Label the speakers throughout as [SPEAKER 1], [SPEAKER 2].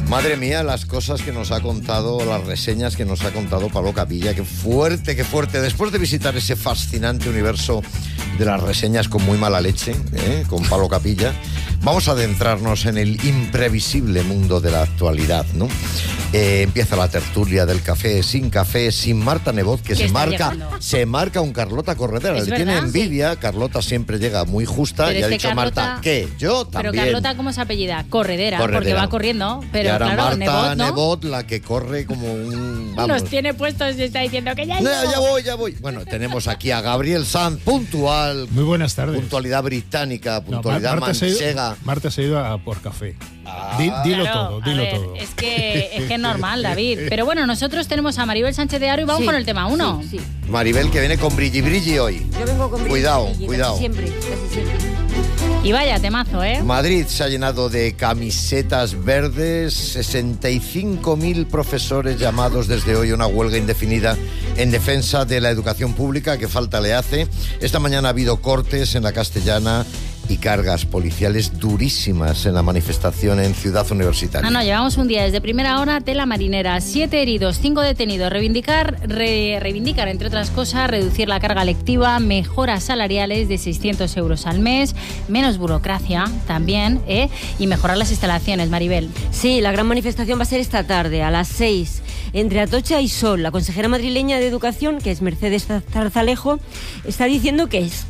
[SPEAKER 1] Madre mía, las cosas que nos ha contado, las reseñas que nos ha contado Pablo Capilla. Qué fuerte, qué fuerte. Después de visitar ese fascinante universo de las reseñas con muy mala leche, con Pablo Capilla, vamos a adentrarnos en el imprevisible mundo de la actualidad, ¿no? Empieza la tertulia del café, sin Marta Nebot, que se marca un Carlota Corredera. Le tiene envidia. Carlota siempre llega muy justa.
[SPEAKER 2] Pero
[SPEAKER 1] y ha
[SPEAKER 2] es que
[SPEAKER 1] dicho
[SPEAKER 2] Carlota,
[SPEAKER 1] Marta, ¿qué? Yo también.
[SPEAKER 2] Pero Carlota, ¿cómo se apellida? Corredera, porque va corriendo. Pero
[SPEAKER 1] y ahora
[SPEAKER 2] claro,
[SPEAKER 1] Marta
[SPEAKER 2] Nebot,
[SPEAKER 1] la que corre como un... Vamos.
[SPEAKER 2] Los tiene puestos y está diciendo que ya
[SPEAKER 1] voy. Bueno, tenemos aquí a Gabriel Sanz, puntual.
[SPEAKER 3] Muy buenas tardes.
[SPEAKER 1] Puntualidad británica, puntualidad manchega.
[SPEAKER 3] Marta se ha ido a por café. Dilo todo.
[SPEAKER 2] Es que es normal, David. Pero bueno, nosotros tenemos a Maribel Sánchez de Haro y vamos con el tema 1.
[SPEAKER 4] Sí.
[SPEAKER 1] Maribel, que viene con brilli hoy.
[SPEAKER 4] Yo vengo con brilli.
[SPEAKER 1] Cuidado.
[SPEAKER 4] Casi siempre.
[SPEAKER 2] Y vaya temazo, ¿eh?
[SPEAKER 1] Madrid se ha llenado de camisetas verdes, 65.000 profesores llamados desde hoy a una huelga indefinida en defensa de la educación pública, que falta le hace. Esta mañana ha habido cortes en la Castellana y cargas policiales durísimas en la manifestación en Ciudad Universitaria.
[SPEAKER 2] Llevamos un día desde primera hora, tela marinera, 7 heridos, 5 detenidos. Reivindicar, entre otras cosas, reducir la carga lectiva, mejoras salariales de 600 euros al mes, menos burocracia también, y mejorar las instalaciones, Maribel.
[SPEAKER 4] Sí, la gran manifestación va a ser esta tarde, a las 6, entre Atocha y Sol. La consejera madrileña de Educación, que es Mercedes Zarzalejo, está diciendo que es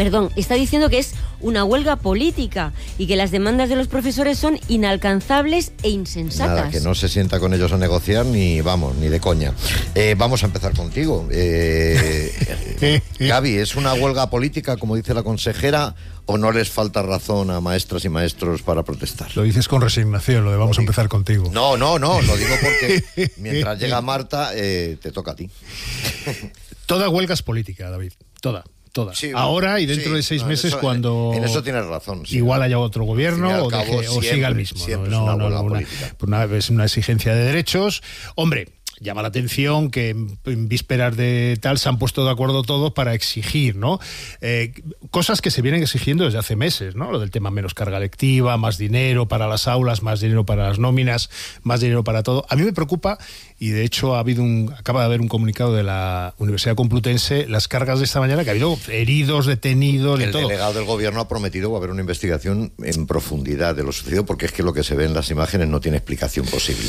[SPEAKER 4] una huelga política y que las demandas de los profesores son inalcanzables e insensatas.
[SPEAKER 1] Nada, que no se sienta con ellos a negociar ni de coña. Vamos a empezar contigo. Gaby, ¿es una huelga política, como dice la consejera, o no les falta razón a maestras y maestros para protestar?
[SPEAKER 3] Lo dices con resignación, lo de vamos a empezar contigo.
[SPEAKER 1] No, lo digo porque mientras llega Marta, te toca a ti.
[SPEAKER 3] Toda huelga es política, David, toda.
[SPEAKER 1] Sí,
[SPEAKER 3] ahora y dentro de 6 meses, cuando
[SPEAKER 1] en eso tienes razón, sí.
[SPEAKER 3] Igual haya otro gobierno o siga el mismo. Es una exigencia de derechos. Hombre, llama la atención que en vísperas de tal se han puesto de acuerdo todos para exigir, ¿no? Cosas que se vienen exigiendo desde hace meses, ¿no? Lo del tema menos carga lectiva, más dinero para las aulas, más dinero para las nóminas, más dinero para todo. A mí me preocupa, y de hecho acaba de haber un comunicado de la Universidad Complutense, las cargas de esta mañana, que ha habido heridos, detenidos, de todo.
[SPEAKER 1] El delegado del gobierno ha prometido que va a haber una investigación en profundidad de lo sucedido, porque es que lo que se ve en las imágenes no tiene explicación posible.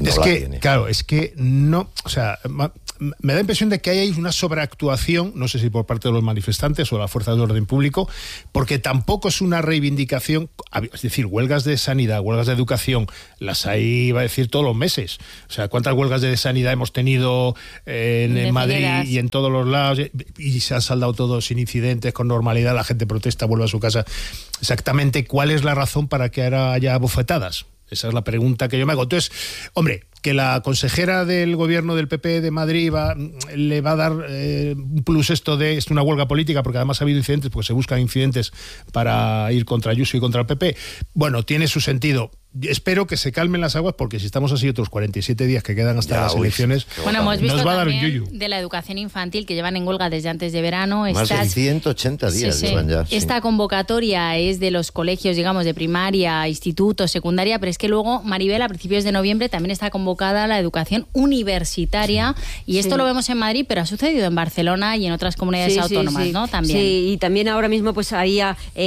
[SPEAKER 3] No, o sea, me da la impresión de que hay una sobreactuación, no sé si por parte de los manifestantes o de las fuerzas de orden público, porque tampoco es una reivindicación, es decir, huelgas de sanidad, huelgas de educación, las hay, iba a decir, todos los meses. O sea, ¿cuántas huelgas de sanidad hemos tenido en Madrid y en todos los lados? Y se han saldado todo sin incidentes, con normalidad, la gente protesta, vuelve a su casa. Exactamente, ¿cuál es la razón para que ahora haya bofetadas? Esa es la pregunta que yo me hago. Entonces, hombre, que la consejera del gobierno del PP de Madrid le va a dar un plus es una huelga política, porque además ha habido incidentes, porque se buscan incidentes para ir contra Ayuso y contra el PP. Bueno, tiene su sentido. Espero que se calmen las aguas, porque si estamos así otros 47 días que quedan hasta las elecciones,
[SPEAKER 2] hemos visto
[SPEAKER 3] nos va a dar un
[SPEAKER 2] también
[SPEAKER 3] yuyu.
[SPEAKER 2] De la educación infantil, que llevan en huelga desde antes de verano.
[SPEAKER 1] Más de 180 días llevan ya.
[SPEAKER 2] Esta convocatoria es de los colegios, digamos, de primaria, instituto, secundaria, pero es que luego, Maribel, a principios de noviembre también está convocada la educación universitaria, y esto lo vemos en Madrid, pero ha sucedido en Barcelona y en otras comunidades autónomas, ¿no? También.
[SPEAKER 4] Sí, y también ahora mismo pues hay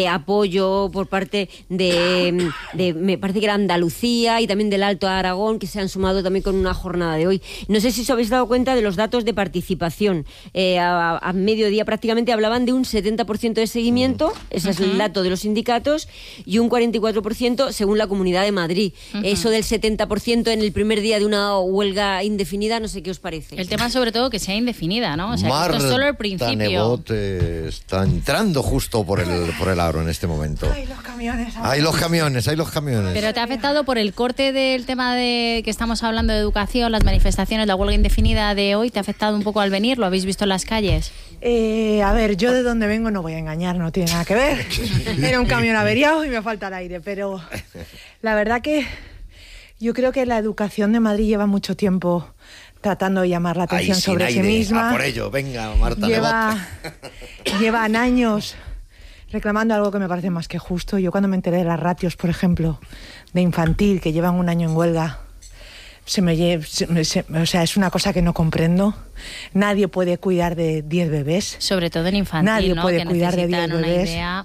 [SPEAKER 4] apoyo por parte de me parece que era Andalucía y también del Alto Aragón, que se han sumado también con una jornada de hoy. No sé si os habéis dado cuenta de los datos de participación. A mediodía prácticamente hablaban de un 70% de seguimiento, ese es el dato de los sindicatos, y un 44% según la Comunidad de Madrid. Eso del 70% en el primer día de una huelga indefinida, no sé qué os parece.
[SPEAKER 2] El tema sobre todo que sea indefinida, ¿no? O sea,
[SPEAKER 1] Marta
[SPEAKER 2] esto es solo el principio.
[SPEAKER 1] Nebot está entrando justo por el aro en este momento.
[SPEAKER 5] ¡Ay, los camiones!
[SPEAKER 1] ¡Ay, los camiones!
[SPEAKER 2] Pero te ha afectado por el corte del tema de que estamos hablando de educación, las manifestaciones, la huelga indefinida de hoy, ¿te ha afectado un poco al venir? ¿Lo habéis visto en las calles?
[SPEAKER 5] A ver, yo de donde vengo no voy a engañar, no tiene nada que ver. Era un camión averiado y me falta el aire, pero la verdad que yo creo que la educación de Madrid lleva mucho tiempo tratando de llamar la atención sobre sí misma.
[SPEAKER 1] Por ello, venga, Marta.
[SPEAKER 5] Llevan años reclamando algo que me parece más que justo. Yo cuando me enteré de las ratios, por ejemplo, de infantil, que llevan un año en huelga, o sea, es una cosa que no comprendo. Nadie puede cuidar de 10 bebés.
[SPEAKER 2] Sobre todo en infantil,
[SPEAKER 5] Nadie
[SPEAKER 2] ¿no?
[SPEAKER 5] puede
[SPEAKER 2] Que
[SPEAKER 5] cuidar de 10
[SPEAKER 2] necesitan una
[SPEAKER 5] bebés.
[SPEAKER 2] idea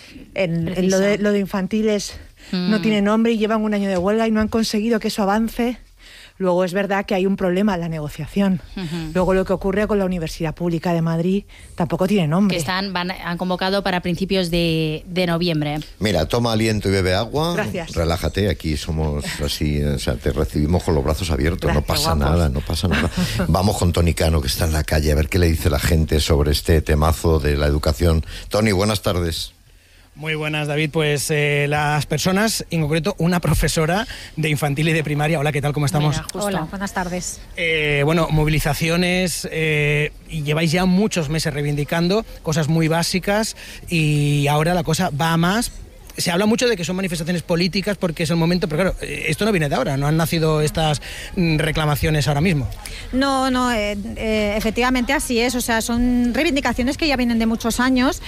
[SPEAKER 5] En lo de infantiles no tiene nombre y llevan un año de huelga y no han conseguido que eso avance. Luego es verdad que hay un problema en la negociación. Luego lo que ocurre con la Universidad Pública de Madrid tampoco tiene nombre.
[SPEAKER 2] Que han convocado para principios de noviembre.
[SPEAKER 1] Mira, toma aliento y bebe agua.
[SPEAKER 5] Gracias.
[SPEAKER 1] Relájate, aquí somos así, o sea, te recibimos con los brazos abiertos.
[SPEAKER 5] Gracias,
[SPEAKER 1] no pasa
[SPEAKER 5] guapos.
[SPEAKER 1] nada, no pasa nada. Vamos con Toni Cano, que está en la calle, a ver qué le dice la gente sobre este temazo de la educación. Toni, buenas tardes.
[SPEAKER 6] Muy buenas, David. Pues las personas, en concreto una profesora de infantil y de primaria. Hola, ¿qué tal? ¿Cómo estamos?
[SPEAKER 2] Mira,
[SPEAKER 7] Hola, buenas tardes.
[SPEAKER 6] Bueno, movilizaciones, y lleváis ya muchos meses reivindicando cosas muy básicas y ahora la cosa va a más. Se habla mucho de que son manifestaciones políticas porque es el momento, pero claro, esto no viene de ahora, no han nacido estas reclamaciones ahora mismo.
[SPEAKER 7] No, efectivamente así es, o sea, son reivindicaciones que ya vienen de muchos años,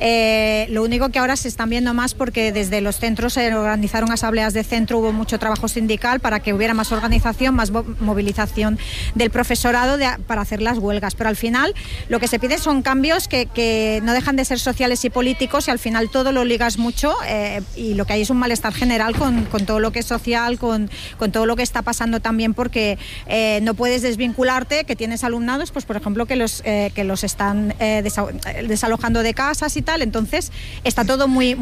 [SPEAKER 7] lo único que ahora se están viendo más porque desde los centros se organizaron asambleas de centro, hubo mucho trabajo sindical para que hubiera más organización, más movilización del profesorado para hacer las huelgas, pero al final lo que se pide son cambios que no dejan de ser sociales y políticos y al final todo lo ligas mucho, y lo que hay es un malestar general con todo lo que es social, con todo lo que está pasando también porque no puedes desvincularte, que tienes alumnados, pues por ejemplo que los están desalojando de casas y tal, entonces está todo muy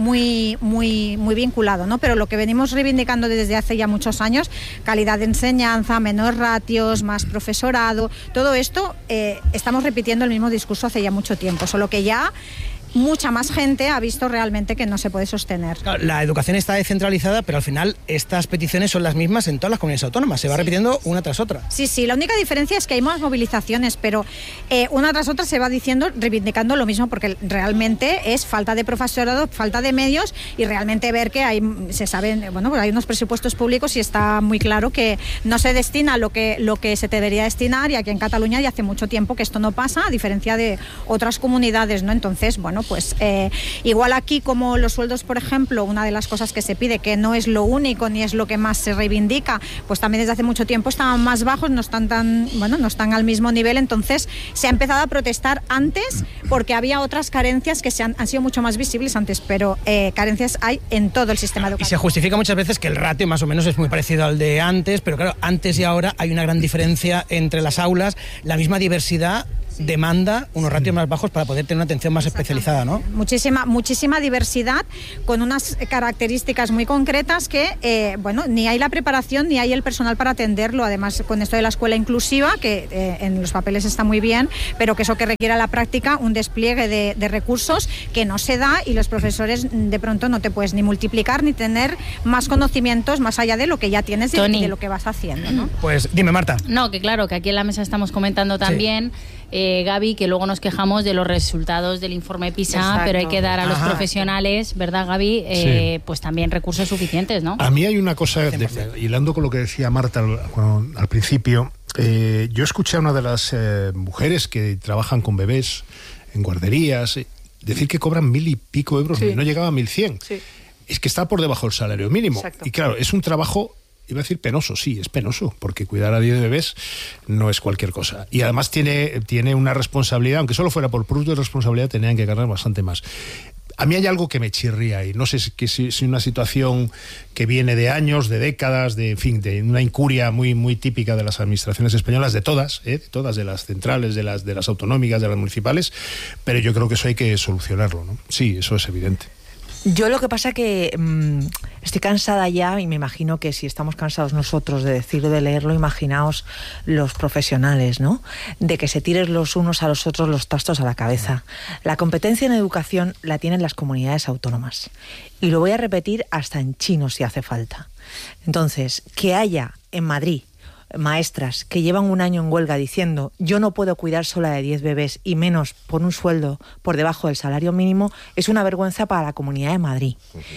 [SPEAKER 7] vinculado, ¿no? Pero lo que venimos reivindicando desde hace ya muchos años, calidad de enseñanza, menos ratios, más profesorado, todo esto estamos repitiendo el mismo discurso hace ya mucho tiempo, solo que ya mucha más gente ha visto realmente que no se puede sostener.
[SPEAKER 6] La educación está descentralizada, pero al final estas peticiones son las mismas en todas las comunidades autónomas, se va repitiendo una tras otra.
[SPEAKER 7] Sí, la única diferencia es que hay más movilizaciones, pero una tras otra se va diciendo, reivindicando lo mismo, porque realmente es falta de profesorado, falta de medios y realmente ver que hay unos presupuestos públicos y está muy claro que no se destina lo que se debería destinar y aquí en Cataluña ya hace mucho tiempo que esto no pasa, a diferencia de otras comunidades, ¿no? Entonces, bueno, pues igual aquí como los sueldos, por ejemplo, una de las cosas que se pide, que no es lo único ni es lo que más se reivindica, pues también desde hace mucho tiempo estaban más bajos, no están al mismo nivel, entonces se ha empezado a protestar antes porque había otras carencias que han sido mucho más visibles antes, pero carencias hay en todo el sistema educativo.
[SPEAKER 6] Y se justifica muchas veces que el ratio más o menos es muy parecido al de antes, pero claro, antes y ahora hay una gran diferencia entre las aulas, la misma diversidad demanda unos ratios más bajos para poder tener una atención más especializada, ¿no?
[SPEAKER 7] Muchísima diversidad con unas características muy concretas que, ni hay la preparación ni hay el personal para atenderlo. Además, con esto de la escuela inclusiva, que en los papeles está muy bien, pero que eso que requiere a la práctica un despliegue de recursos que no se da y los profesores de pronto no te puedes ni multiplicar ni tener más conocimientos más allá de lo que ya tienes y de lo que vas haciendo, ¿no?
[SPEAKER 6] Pues dime, Marta.
[SPEAKER 2] No, que claro, que aquí en la mesa estamos comentando también... Sí. Gaby, que luego nos quejamos de los resultados del informe PISA, exacto, pero hay que dar a los profesionales, ¿verdad, Gaby? Pues también recursos suficientes, ¿no?
[SPEAKER 3] A mí hay una cosa, hilando con lo que decía Marta al principio, yo escuché a una de las mujeres que trabajan con bebés en guarderías decir que cobran 1.000 y pico euros, no llegaba a 1.100. Sí. Es que está por debajo del salario mínimo. Exacto. Y claro, es un trabajo... Iba a decir penoso, sí, es penoso, porque cuidar a 10 bebés no es cualquier cosa. Y además tiene una responsabilidad, aunque solo fuera por plus de responsabilidad, tenían que ganar bastante más. A mí hay algo que me chirría y no sé si una situación que viene de años, de décadas, de una incuria muy, muy típica de las administraciones españolas, de todas, de las centrales, de las autonómicas, de las municipales, pero yo creo que eso hay que solucionarlo, ¿no? Sí, eso es evidente.
[SPEAKER 5] Yo lo que pasa que estoy cansada ya, y me imagino que si estamos cansados nosotros de decirlo, de leerlo, imaginaos los profesionales, ¿no? De que se tiren los unos a los otros los trastos a la cabeza. La competencia en educación la tienen las comunidades autónomas. Y lo voy a repetir hasta en chino si hace falta. Entonces, que haya en Madrid maestras que llevan un año en huelga diciendo yo no puedo cuidar sola de 10 bebés y menos por un sueldo por debajo del salario mínimo, es una vergüenza para la Comunidad de Madrid.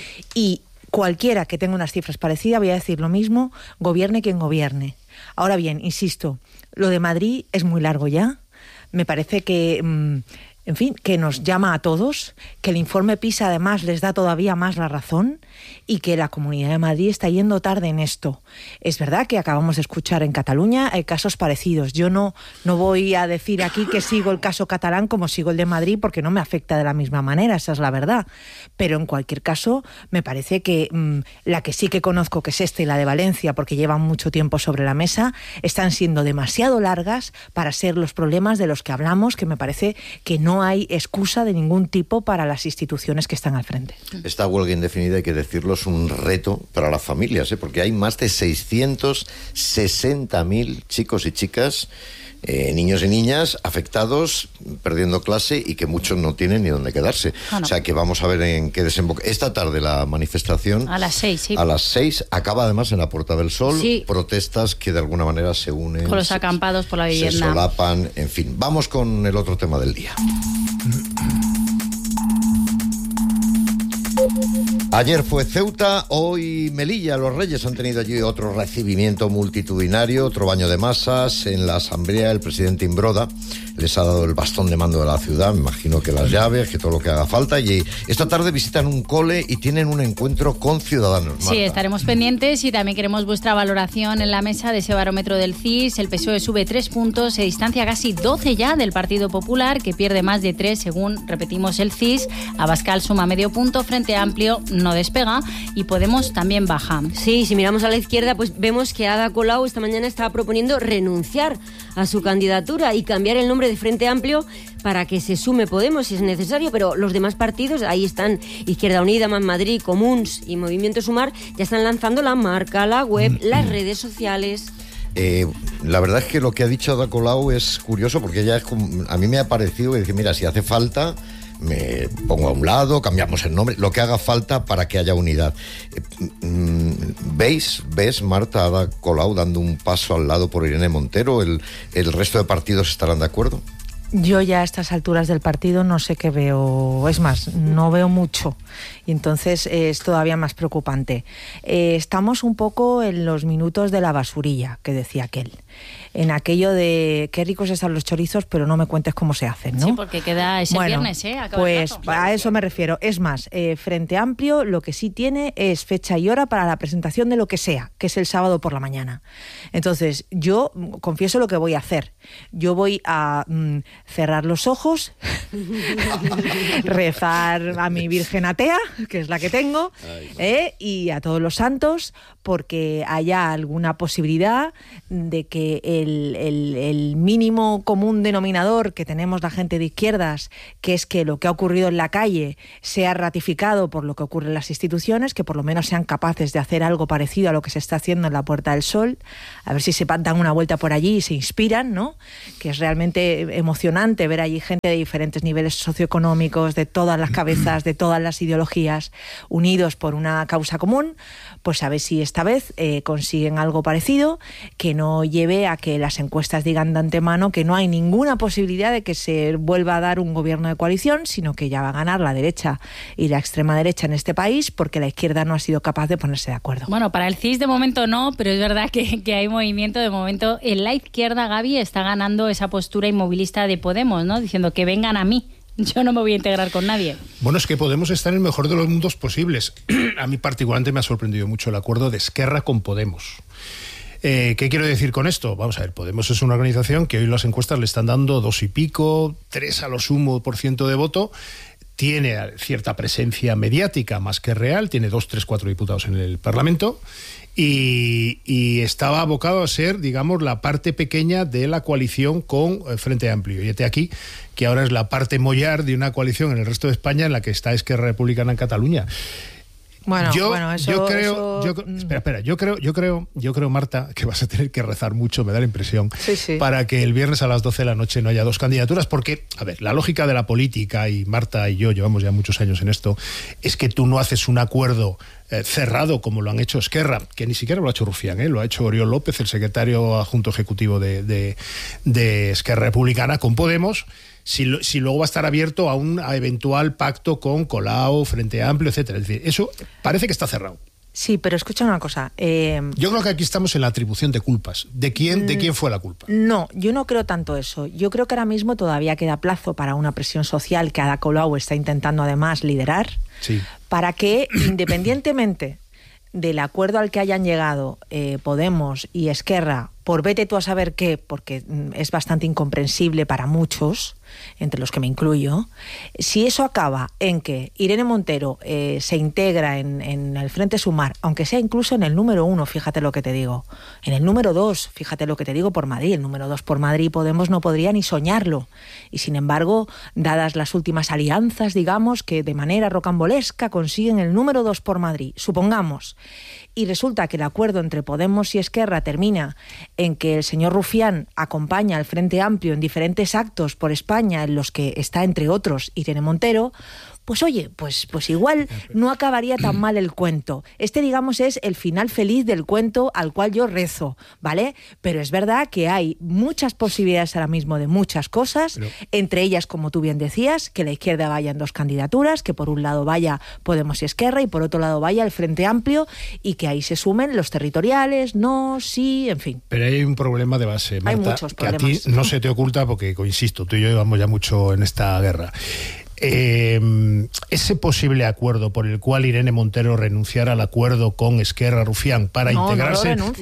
[SPEAKER 5] Y cualquiera que tenga unas cifras parecidas, voy a decir lo mismo, gobierne quien gobierne. Ahora bien, insisto, lo de Madrid es muy largo ya. Me parece que en fin, que nos llama a todos, que el informe PISA además les da todavía más la razón y que la Comunidad de Madrid está yendo tarde en esto. Es verdad que acabamos de escuchar en Cataluña casos parecidos. Yo no voy a decir aquí que sigo el caso catalán como sigo el de Madrid porque no me afecta de la misma manera, esa es la verdad. Pero en cualquier caso me parece que la que sí que conozco, que es esta y la de Valencia, porque llevan mucho tiempo sobre la mesa, están siendo demasiado largas para ser los problemas de los que hablamos, que me parece que no hay excusa de ningún tipo para las instituciones que están al frente.
[SPEAKER 1] Esta huelga indefinida, hay que decirlo, es un reto para las familias, porque hay más de 660.000 chicos y chicas, niños y niñas afectados, perdiendo clase y que muchos no tienen ni dónde quedarse. O sea que vamos a ver en qué desemboca. Esta tarde la manifestación
[SPEAKER 2] a las 6, sí.
[SPEAKER 1] A las 6 acaba además en la Puerta del Sol. Sí. Protestas que de alguna manera se unen
[SPEAKER 2] con los acampados por la vivienda,
[SPEAKER 1] se solapan, en fin. Vamos con el otro tema del día. Ayer fue Ceuta, hoy Melilla. Los Reyes han tenido allí otro recibimiento multitudinario, otro baño de masas. En la asamblea el presidente Imbroda les ha dado el bastón de mando de la ciudad, me imagino que las llaves, que todo lo que haga falta. Y esta tarde visitan un cole y tienen un encuentro con ciudadanos. Marta.
[SPEAKER 2] Sí, estaremos pendientes y también queremos vuestra valoración en la mesa de ese barómetro del CIS. El PSOE sube 3 puntos, se distancia casi 12 ya del Partido Popular, que pierde más de 3 según, repetimos, el CIS. Abascal suma medio punto, Frente Amplio no despega y Podemos también baja.
[SPEAKER 4] Sí, si miramos a la izquierda, pues vemos que Ada Colau esta mañana estaba proponiendo renunciar a su candidatura y cambiar el nombre de Frente Amplio para que se sume Podemos si es necesario, pero los demás partidos, ahí están Izquierda Unida, Más Madrid, Comuns y Movimiento Sumar, ya están lanzando la marca, la web, las redes sociales.
[SPEAKER 1] La verdad es que lo que ha dicho Ada Colau es curioso porque ella es como, a mí me ha parecido que dice, mira, si hace falta me pongo a un lado, cambiamos el nombre, lo que haga falta para que haya unidad. ¿Ves, Marta, Ada Colau dando un paso al lado por Irene Montero? ¿El resto de partidos estarán de acuerdo?
[SPEAKER 5] Yo ya a estas alturas del partido no sé qué veo, es más, no veo mucho y entonces es todavía más preocupante. Estamos un poco en los minutos de la basurilla, que decía aquel, en aquello de qué ricos están los chorizos, pero no me cuentes cómo se hacen, ¿no?
[SPEAKER 2] Sí, porque queda ese viernes,
[SPEAKER 5] pues a eso me refiero. Es más, Frente Amplio lo que sí tiene es fecha y hora para la presentación de lo que sea, que es el sábado por la mañana. Entonces, yo confieso lo que voy a hacer. Yo voy a cerrar los ojos, rezar a mi Virgen Atea, que es la que tengo, y a todos los santos, porque haya alguna posibilidad de que el mínimo común denominador que tenemos la gente de izquierdas, que es que lo que ha ocurrido en la calle sea ratificado por lo que ocurre en las instituciones, que por lo menos sean capaces de hacer algo parecido a lo que se está haciendo en la Puerta del Sol, a ver si se dan una vuelta por allí y se inspiran, ¿no? Que es realmente emocionante ver allí gente de diferentes niveles socioeconómicos, de todas las cabezas, de todas las ideologías, unidos por una causa común. Pues a ver si esta vez consiguen algo parecido, que no lleve a que las encuestas digan de antemano que no hay ninguna posibilidad de que se vuelva a dar un gobierno de coalición, sino que ya va a ganar la derecha y la extrema derecha en este país, porque la izquierda no ha sido capaz de ponerse de acuerdo.
[SPEAKER 2] Bueno, para el CIS de momento no, pero es verdad que hay movimiento. De momento en la izquierda, Gaby, está ganando esa postura inmovilista de Podemos, ¿no? Diciendo que vengan a mí. Yo no me voy a integrar con nadie.
[SPEAKER 3] Bueno, es que Podemos está en el mejor de los mundos posibles. A mí particularmente me ha sorprendido mucho el acuerdo de Esquerra con Podemos. ¿Qué quiero decir con esto? Vamos a ver, Podemos es una organización que hoy las encuestas le están dando 2 y pico, 3 a lo sumo % de voto. Tiene cierta presencia mediática más que real, tiene 2, 3, 4 diputados en el Parlamento y estaba abocado a ser, digamos, la parte pequeña de la coalición con Frente Amplio. Y este aquí, que ahora es la parte mollar de una coalición en el resto de España en la que está Esquerra Republicana en Cataluña. Yo creo, Marta, que vas a tener que rezar mucho, me da la impresión, para que el viernes a las 12 de la noche no haya 2 candidaturas, porque, a ver, la lógica de la política, y Marta y yo llevamos ya muchos años en esto, es que tú no haces un acuerdo cerrado como lo han hecho Esquerra, que ni siquiera lo ha hecho Rufián, lo ha hecho Oriol López, el secretario adjunto ejecutivo de Esquerra Republicana, con Podemos. Si luego va a estar abierto a un eventual pacto con Colau, Frente Amplio, etcétera. Es decir, eso parece que está cerrado.
[SPEAKER 5] Sí, pero escucha una cosa.
[SPEAKER 3] Yo creo que aquí estamos en la atribución de culpas. ¿De quién fue la culpa?
[SPEAKER 5] No, yo no creo tanto eso. Yo creo que ahora mismo todavía queda plazo para una presión social que Ada Colau está intentando además liderar,
[SPEAKER 3] sí,
[SPEAKER 5] para que, independientemente del acuerdo al que hayan llegado Podemos y Esquerra, por vete tú a saber qué, porque es bastante incomprensible para muchos, entre los que me incluyo, si eso acaba en que Irene Montero se integra en el Frente Sumar, aunque sea incluso en el número 1, fíjate lo que te digo, en el número 2, fíjate lo que te digo por Madrid, el número 2 por Madrid Podemos no podría ni soñarlo, y sin embargo, dadas las últimas alianzas, digamos, que de manera rocambolesca consiguen el número 2 por Madrid, supongamos, y resulta que el acuerdo entre Podemos y Esquerra termina en que el señor Rufián acompaña al Frente Amplio en diferentes actos por España, en los que está, entre otros, Irene Montero, pues oye, pues igual no acabaría tan mal el cuento. Digamos, es el final feliz del cuento al cual yo rezo, ¿vale? Pero es verdad que hay muchas posibilidades ahora mismo de muchas cosas, entre ellas, como tú bien decías, que la izquierda vaya en 2 candidaturas, que por un lado vaya Podemos y Esquerra y por otro lado vaya el Frente Amplio y que ahí se sumen los territoriales, no, sí, en fin.
[SPEAKER 3] Pero hay un problema de base, Marta,
[SPEAKER 5] hay muchos
[SPEAKER 3] que
[SPEAKER 5] problemas.
[SPEAKER 3] A ti no se te oculta porque, insisto, tú y yo llevamos ya mucho en esta guerra. Ese posible acuerdo por el cual Irene Montero renunciara al acuerdo con Esquerra Rufián para integrarse...
[SPEAKER 5] No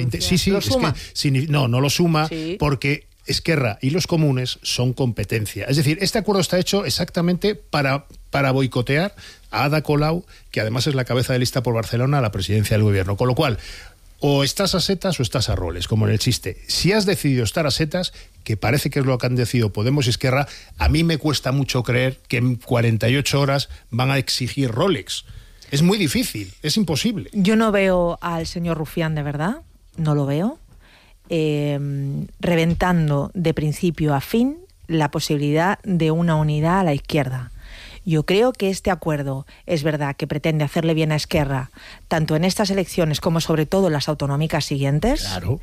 [SPEAKER 3] lo suma,
[SPEAKER 5] sí,
[SPEAKER 3] porque Esquerra y los comunes son competencia. Es decir, este acuerdo está hecho exactamente para boicotear a Ada Colau, que además es la cabeza de lista por Barcelona a la presidencia del gobierno. Con lo cual, o estás a setas o estás a roles, como en el chiste. Si has decidido estar a setas, que parece que es lo que han decidido Podemos y Esquerra, a mí me cuesta mucho creer que en 48 horas van a exigir Rolex. Es muy difícil, es imposible.
[SPEAKER 5] Yo no veo al señor Rufián, de verdad, no lo veo, reventando de principio a fin la posibilidad de una unidad a la izquierda. Yo creo que este acuerdo es verdad que pretende hacerle bien a Esquerra, tanto en estas elecciones como sobre todo en las autonómicas siguientes,
[SPEAKER 3] claro,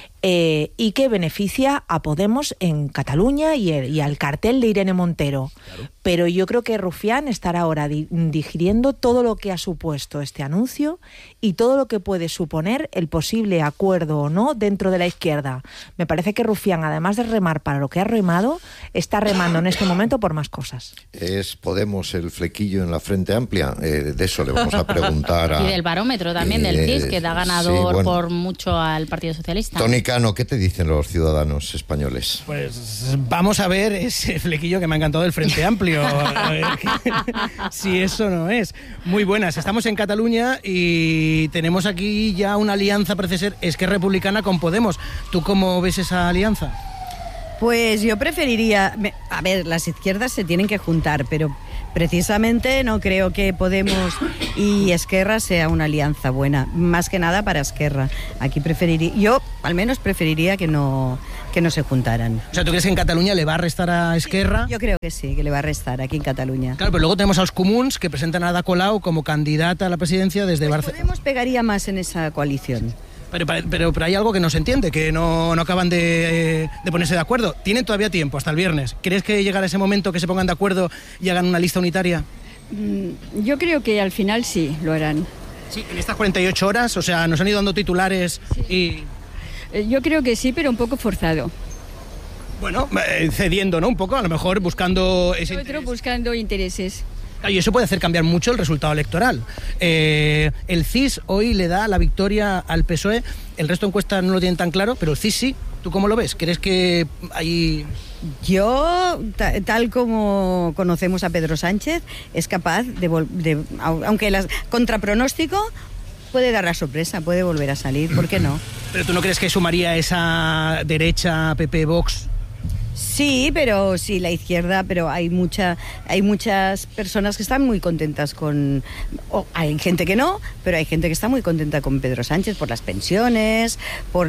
[SPEAKER 5] y que beneficia a Podemos en Cataluña y al cartel de Irene Montero.
[SPEAKER 3] Claro.
[SPEAKER 5] Pero yo creo que Rufián estará ahora digiriendo todo lo que ha supuesto este anuncio y todo lo que puede suponer el posible acuerdo o no dentro de la izquierda. Me parece que Rufián, además de remar para lo que ha remado, está remando en este momento por más cosas.
[SPEAKER 1] ¿Es Podemos el flequillo en la Frente Amplia? De eso le vamos a preguntar a...
[SPEAKER 2] Y del barómetro también, del CIS, que da ganador,
[SPEAKER 1] sí, bueno,
[SPEAKER 2] por mucho al Partido Socialista.
[SPEAKER 1] Tony Cano, ¿qué te dicen los ciudadanos españoles?
[SPEAKER 6] Pues vamos a ver ese flequillo que me ha encantado del Frente Amplio. A ver si eso no es. Muy buenas, estamos en Cataluña y tenemos aquí ya una alianza, parece ser, Esquerra Republicana con Podemos. ¿Tú cómo ves esa alianza?
[SPEAKER 8] Pues yo preferiría... A ver, las izquierdas se tienen que juntar, pero precisamente no creo que Podemos y Esquerra sea una alianza buena. Más que nada para Esquerra. Aquí yo al menos preferiría que no se juntaran.
[SPEAKER 6] O sea, ¿tú crees que en Cataluña le va a restar a Esquerra?
[SPEAKER 8] Yo creo que sí, que le va a restar aquí en Cataluña.
[SPEAKER 6] Claro, pero luego tenemos a los comuns que presentan a Ada Colau como candidata a la presidencia desde Barcelona.
[SPEAKER 8] Podemos pegaría más en esa coalición.
[SPEAKER 6] Pero hay algo que no se entiende, que no acaban de ponerse de acuerdo. Tienen todavía tiempo, hasta el viernes. ¿Crees que llegará ese momento que se pongan de acuerdo y hagan una lista unitaria?
[SPEAKER 9] Yo creo que al final sí, lo harán.
[SPEAKER 6] Sí, en estas 48 horas, o sea, nos han ido dando titulares y...
[SPEAKER 9] Yo creo que sí, pero un poco forzado.
[SPEAKER 6] Bueno, cediendo, ¿no? Un poco, a lo mejor buscando ese interés.
[SPEAKER 9] Buscando intereses.
[SPEAKER 6] Y eso puede hacer cambiar mucho el resultado electoral. El CIS hoy le da la victoria al PSOE. El resto de encuestas no lo tienen tan claro, pero el CIS sí. ¿Tú cómo lo ves? ¿Crees que hay...?
[SPEAKER 8] Yo, tal como conocemos a Pedro Sánchez, es capaz aunque contra pronóstico, puede dar la sorpresa, puede volver a salir. ¿Por qué no?
[SPEAKER 6] ¿Pero tú no crees que sumaría esa derecha PP-Vox?
[SPEAKER 8] Sí, pero sí, la izquierda, pero hay muchas personas que están muy contentas hay gente que no, pero hay gente que está muy contenta con Pedro Sánchez por las pensiones, por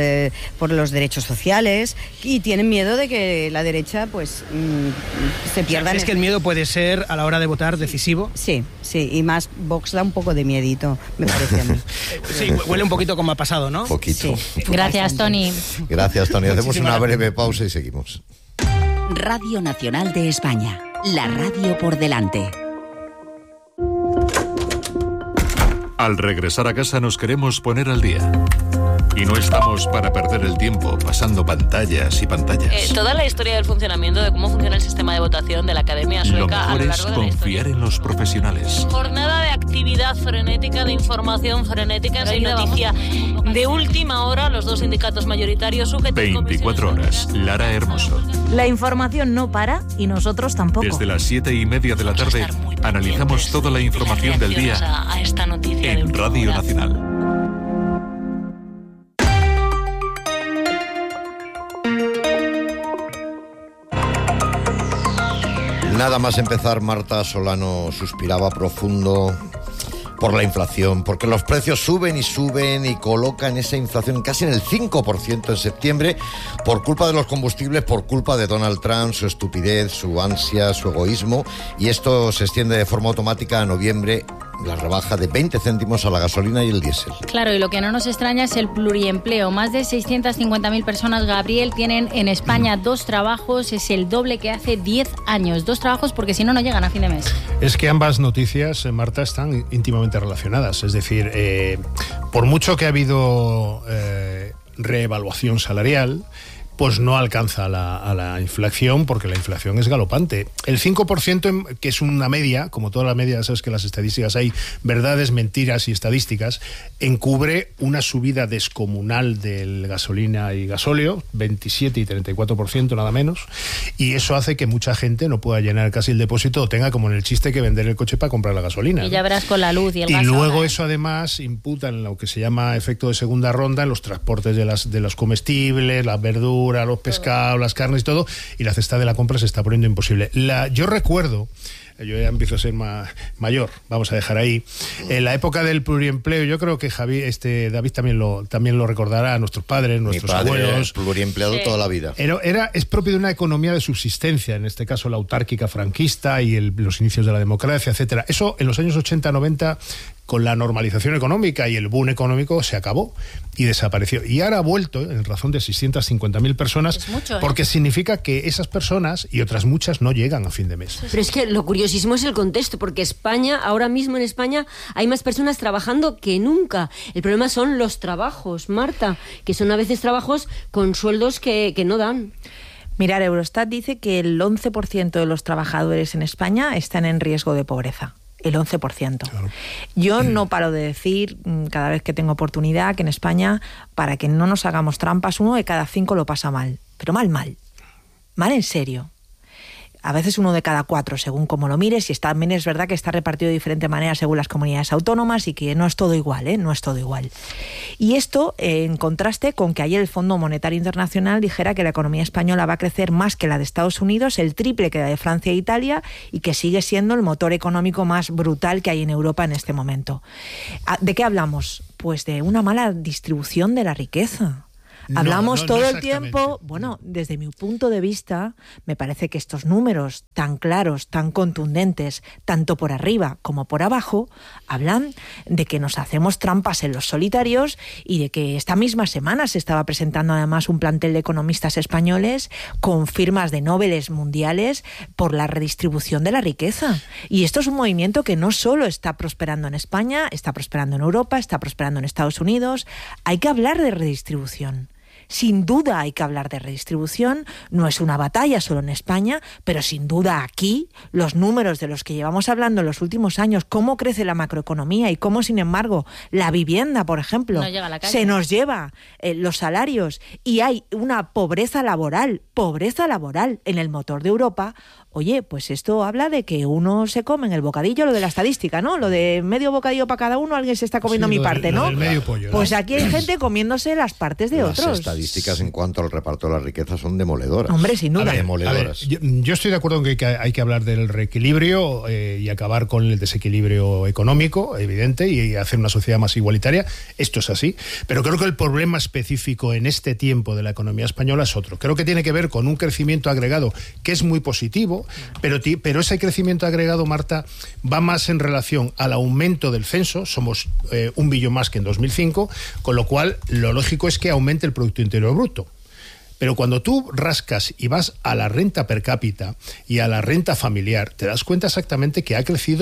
[SPEAKER 8] los derechos sociales, y tienen miedo de que la derecha pues se pierda.
[SPEAKER 6] ¿Crees que el miedo puede ser a la hora de votar decisivo?
[SPEAKER 8] Sí, y más Vox da un poco de miedito, me parece a mí.
[SPEAKER 6] Sí, huele un poquito como ha pasado, ¿no?
[SPEAKER 1] Poquito.
[SPEAKER 2] Sí. Gracias, Tony.
[SPEAKER 1] Gracias, Tony. Hacemos una breve pausa y seguimos.
[SPEAKER 10] Radio Nacional de España, la radio por delante.
[SPEAKER 11] Al regresar a casa nos queremos poner al día. Y no estamos para perder el tiempo pasando pantallas y pantallas.
[SPEAKER 12] Toda la historia del funcionamiento, de cómo funciona el sistema de votación de la Academia Sueca a lo largo de la historia.
[SPEAKER 11] Lo mejor es confiar en los profesionales.
[SPEAKER 12] Jornada de actividad frenética, de información frenética, sin noticia de última hora. Los dos sindicatos mayoritarios sujetos.
[SPEAKER 11] 24 horas. Lara Hermoso.
[SPEAKER 13] La información no para y nosotros tampoco.
[SPEAKER 11] Desde las 7:30 de la tarde analizamos toda la información del día
[SPEAKER 12] a esta noticia
[SPEAKER 11] en Radio Nacional.
[SPEAKER 1] Nada más empezar, Marta Solano suspiraba profundo por la inflación, porque los precios suben y colocan esa inflación casi en el 5% en septiembre por culpa de los combustibles, por culpa de Donald Trump, su estupidez, su ansia, su egoísmo, y esto se extiende de forma automática a noviembre, la rebaja de 20 céntimos a la gasolina y el diésel.
[SPEAKER 2] Claro, y lo que no nos extraña es el pluriempleo. Más de 650.000 personas, Gabriel, tienen en España 2 trabajos, es el doble que hace 10 años. 2 trabajos porque si no, no llegan a fin de mes.
[SPEAKER 3] Es que ambas noticias, Marta, están íntimamente relacionadas. Es decir, por mucho que ha habido reevaluación salarial, pues no alcanza a la inflación, porque la inflación es galopante. El 5%, que es una media, como toda la media, sabes que en las estadísticas hay verdades, mentiras y estadísticas, encubre una subida descomunal del gasolina y gasóleo, 27 y 34% nada menos, y eso hace que mucha gente no pueda llenar casi el depósito o tenga, como en el chiste, que vender el coche para comprar la gasolina.
[SPEAKER 2] Y ya verás con la luz y el gas.
[SPEAKER 3] Y luego
[SPEAKER 2] ahora,
[SPEAKER 3] eso además imputa en lo que se llama efecto de segunda ronda en los transportes de los comestibles, las verduras, los pescados, las carnes y todo, y la cesta de la compra se está poniendo imposible. Yo recuerdo, yo ya empiezo a ser mayor, vamos a dejar ahí, en la época del pluriempleo, yo creo que David también lo recordará, nuestros padres, nuestros abuelos.
[SPEAKER 1] Pluriempleado toda la vida.
[SPEAKER 3] Es propio de una economía de subsistencia, en este caso la autárquica franquista y los inicios de la democracia, etcétera. Eso en los años 80-90, con la normalización económica y el boom económico, se acabó y desapareció. Y ahora ha vuelto en razón de 650.000 personas, es mucho, porque significa que esas personas y otras muchas no llegan a fin de mes.
[SPEAKER 4] Pero es que lo curiosísimo es el contexto, porque España, ahora mismo en España, hay más personas trabajando que nunca. El problema son los trabajos, Marta, que son a veces trabajos con sueldos que no dan.
[SPEAKER 5] Mirar, Eurostat dice que el 11% de los trabajadores en España están en riesgo de pobreza. El 11%. Claro. Yo no paro de decir, cada vez que tengo oportunidad, que en España, para que no nos hagamos trampas, 1 de cada 5 lo pasa mal. Pero mal. Mal en serio. A veces 1 de cada 4, según como lo mires, y también es verdad que está repartido de diferente manera según las comunidades autónomas y que no es todo igual, no es todo igual. Y esto en contraste con que ayer el Fondo Monetario Internacional dijera que la economía española va a crecer más que la de Estados Unidos, el triple que la de Francia e Italia, y que sigue siendo el motor económico más brutal que hay en Europa en este momento. ¿De qué hablamos? Pues de una mala distribución de la riqueza. Hablamos todo el tiempo, bueno, desde mi punto de vista, me parece que estos números tan claros, tan contundentes, tanto por arriba como por abajo, hablan de que nos hacemos trampas en los solitarios y de que esta misma semana se estaba presentando además un plantel de economistas españoles con firmas de Nobeles mundiales por la redistribución de la riqueza. Y esto es un movimiento que no solo está prosperando en España, está prosperando en Europa, está prosperando en Estados Unidos. Hay que hablar de redistribución. Sin duda hay que hablar de redistribución, no es una batalla solo en España, pero sin duda aquí los números de los que llevamos hablando en los últimos años, cómo crece la macroeconomía y cómo, sin embargo, la vivienda, por ejemplo, no llega a la calle, se nos lleva los salarios y hay una pobreza laboral en el motor de Europa. Oye, pues esto habla de que uno se come en el bocadillo, lo de la estadística, ¿no? Lo de medio bocadillo para cada uno, alguien se está comiendo mi parte, ¿no?
[SPEAKER 3] Del medio pollo,
[SPEAKER 5] pues
[SPEAKER 3] ¿no?
[SPEAKER 5] Aquí hay gente comiéndose las partes de otros.
[SPEAKER 1] Las estadísticas en cuanto al reparto de la riqueza son demoledoras.
[SPEAKER 5] Hombre, sin duda.
[SPEAKER 1] Demoledoras.
[SPEAKER 3] Yo estoy de acuerdo en que hay que hablar del reequilibrio y acabar con el desequilibrio económico, evidente, y hacer una sociedad más igualitaria. Esto es así. Pero creo que el problema específico en este tiempo de la economía española es otro. Creo que tiene que ver con un crecimiento agregado que es muy positivo, pero ese crecimiento agregado, Marta, va más en relación al aumento del censo. Somos 1 billón más que en 2005, con lo cual lo lógico es que aumente el Producto Interior Bruto. Pero cuando tú rascas y vas a la renta per cápita y a la renta familiar, te das cuenta exactamente que ha crecido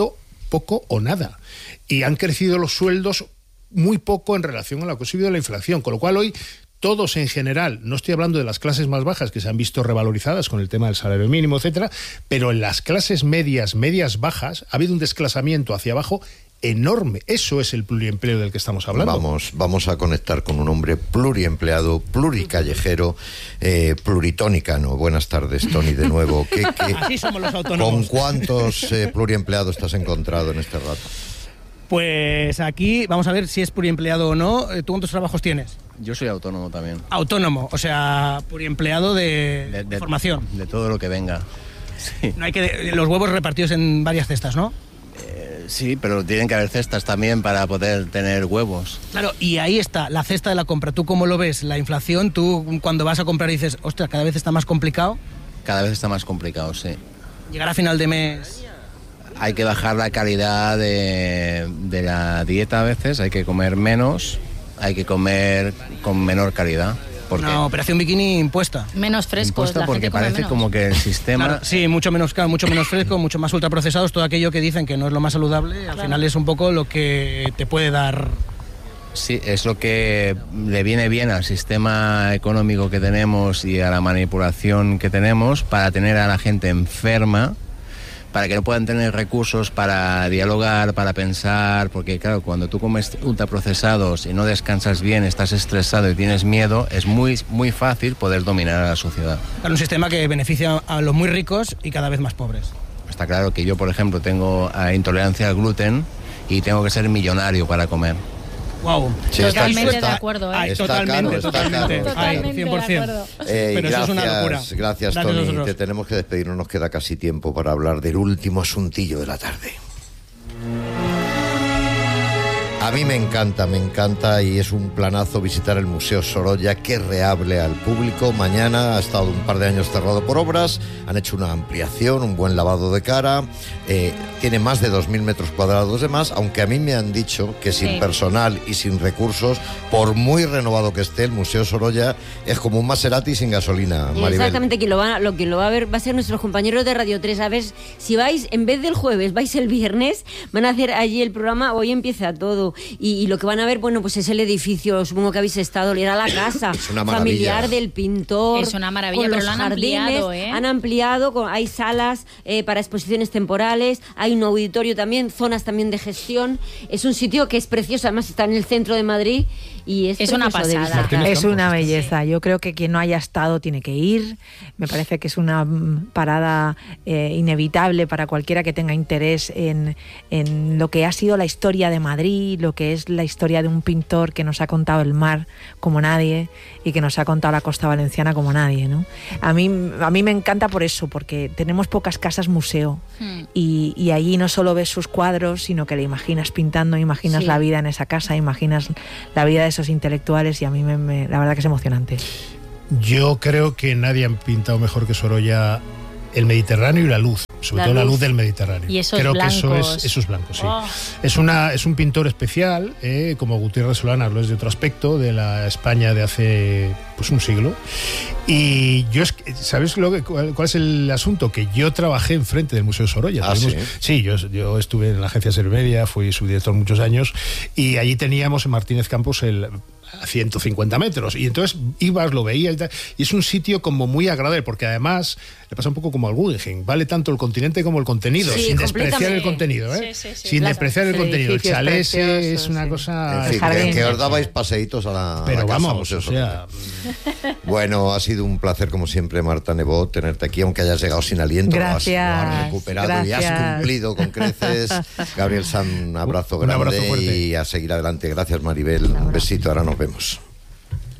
[SPEAKER 3] poco o nada. Y han crecido los sueldos muy poco en relación a lo que ha subido la inflación, con lo cual hoy todos en general, no estoy hablando de las clases más bajas que se han visto revalorizadas con el tema del salario mínimo, etcétera, pero en las clases medias, bajas, ha habido un desclasamiento hacia abajo enorme. Eso es el pluriempleo del que estamos hablando.
[SPEAKER 1] Vamos a conectar con un hombre pluriempleado, pluricallejero, pluritónicano. Buenas tardes, Tony, de nuevo.
[SPEAKER 6] Así somos los autónomos.
[SPEAKER 1] ¿Con cuántos pluriempleados te has encontrado en este rato?
[SPEAKER 6] Pues aquí vamos a ver si es pluriempleado o no. ¿Tú cuántos trabajos tienes?
[SPEAKER 14] Yo soy autónomo también.
[SPEAKER 6] Autónomo, o sea, pluriempleado de formación.
[SPEAKER 14] De todo lo que venga. Sí.
[SPEAKER 6] No hay que los huevos repartidos en varias cestas, ¿no?
[SPEAKER 14] Sí, pero tienen que haber cestas también para poder tener huevos.
[SPEAKER 6] Claro, y ahí está, la cesta de la compra. ¿Tú cómo lo ves? La inflación, tú cuando vas a comprar dices, ostras, cada vez está más complicado.
[SPEAKER 14] Cada vez está más complicado, sí.
[SPEAKER 6] Llegar a final de mes...
[SPEAKER 14] Hay que bajar la calidad de la dieta a veces, hay que comer menos, hay que comer con menor calidad.
[SPEAKER 6] Una operación bikini impuesta.
[SPEAKER 2] Menos frescos,
[SPEAKER 14] impuesta porque parece menos. Como que el sistema...
[SPEAKER 6] Claro, sí, mucho menos fresco, mucho más ultraprocesados, todo aquello que dicen que no es lo más saludable, al final es un poco lo que te puede dar...
[SPEAKER 14] Sí, es lo que le viene bien al sistema económico que tenemos y a la manipulación que tenemos para tener a la gente enferma, para que no puedan tener recursos para dialogar, para pensar, porque claro, cuando tú comes ultraprocesados y no descansas bien, estás estresado y tienes miedo, es muy fácil poder dominar a la sociedad.
[SPEAKER 6] Claro, un sistema que beneficia a los muy ricos y cada vez más pobres.
[SPEAKER 14] Está claro que yo, por ejemplo, tengo intolerancia al gluten y tengo que ser millonario para comer.
[SPEAKER 6] Wow,
[SPEAKER 2] sí, totalmente de acuerdo, ¿eh?
[SPEAKER 6] Totalmente.
[SPEAKER 2] 100%.
[SPEAKER 6] Pero eso es una locura.
[SPEAKER 1] Gracias, Tony. Te tenemos que despedir, no nos queda casi tiempo para hablar del último asuntillo de la tarde. A mí me encanta y es un planazo visitar el Museo Sorolla, que reabre al público. Mañana ha estado un par de años cerrado por obras, han hecho una ampliación, un buen lavado de cara, tiene más de 2.000 metros cuadrados de más, aunque a mí me han dicho que sin personal y sin recursos, por muy renovado que esté, el Museo Sorolla es como un Maserati sin gasolina, Maribel.
[SPEAKER 4] Exactamente, quien lo va a ver va a ser nuestros compañeros de Radio 3. A ver si vais, en vez del jueves, vais el viernes, van a hacer allí el programa Hoy Empieza Todo. Y lo que van a ver, bueno, pues es el edificio, supongo que habéis estado, era la casa familiar del pintor.
[SPEAKER 2] Es una maravilla,
[SPEAKER 4] con
[SPEAKER 2] pero
[SPEAKER 4] los
[SPEAKER 2] lo han
[SPEAKER 4] jardines,
[SPEAKER 2] ampliado, ¿eh?
[SPEAKER 4] Han ampliado, hay salas para exposiciones temporales, hay un auditorio también, zonas también de gestión. Es un sitio que es precioso, además está en el centro de Madrid y es
[SPEAKER 2] una pasada.
[SPEAKER 5] Es una belleza. Yo creo que quien no haya estado tiene que ir. Me parece que es una parada inevitable para cualquiera que tenga interés en lo que ha sido la historia de Madrid, lo que es la historia de un pintor que nos ha contado el mar como nadie y que nos ha contado la costa valenciana como nadie, ¿no? A mí me encanta por eso, porque tenemos pocas casas museo y allí no solo ves sus cuadros, sino que le imaginas pintando, imaginas la vida en esa casa, imaginas la vida de esos intelectuales y a mí la verdad que es emocionante.
[SPEAKER 3] Yo creo que nadie ha pintado mejor que Sorolla el Mediterráneo y la luz, sobre todo la luz del Mediterráneo.
[SPEAKER 2] Y esos
[SPEAKER 3] creo
[SPEAKER 2] blancos.
[SPEAKER 3] Que eso es blanco, sí. Oh. Es un pintor especial, como Gutiérrez Solana lo es de otro aspecto, de la España de hace pues un siglo. Y yo, ¿sabes cuál es el asunto? Que yo trabajé enfrente del Museo Sorolla. Sí, yo estuve en la agencia Sermedia, fui subdirector muchos años, y allí teníamos en Martínez Campos a 150 metros, y entonces ibas, lo veías y es un sitio como muy agradable, porque además le pasa un poco como al Guggenheim, vale tanto el continente como el contenido, sin despreciar el contenido, sin despreciar el contenido. El chalet es una cosa...
[SPEAKER 1] En fin, que os dabais paseitos a la casa Museo Sorolla. Bueno, ha sido un placer como siempre, Marta Nebot, tenerte aquí, aunque hayas llegado sin aliento.
[SPEAKER 5] Gracias.
[SPEAKER 1] Lo has recuperado y has cumplido con creces. Gabriel Sanz, un abrazo grande,
[SPEAKER 3] un abrazo fuerte.
[SPEAKER 1] Y a seguir adelante. Gracias, Maribel. Un besito, ahora nos vemos.